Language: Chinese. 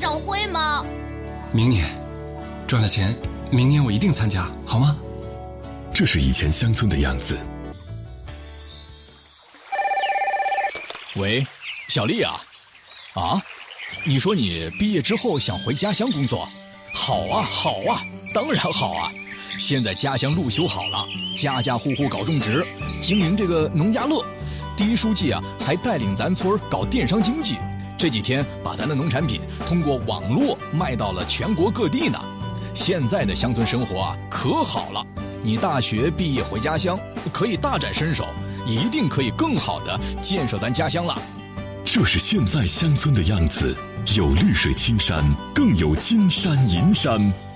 长会吗？ 明年赚了钱，明年我一定参加，好吗？ 这是以前乡村的样子。 喂，小丽啊，你说你毕业之后想回家乡工作？好啊，当然好啊！现在家乡路修好了，家家户户搞种植，经营这个农家乐。第一书记啊，还带领咱村搞电商经济，这几天把咱的农产品通过网络卖到了全国各地呢。现在的乡村生活啊，可好了！你大学毕业回家乡，可以大展身手，一定可以更好的建设咱家乡了。 这是现在乡村的样子，有绿水青山，更有金山银山。